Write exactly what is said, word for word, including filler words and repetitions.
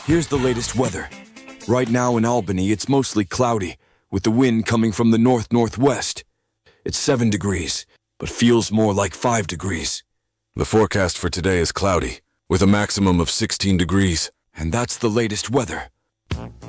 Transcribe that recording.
Here's the latest weather. Right now in Albany, it's mostly cloudy, with the wind coming from the north-northwest. It's seven degrees, but feels more like five degrees. The forecast for today is cloudy, with a maximum of sixteen degrees. And that's the latest weather.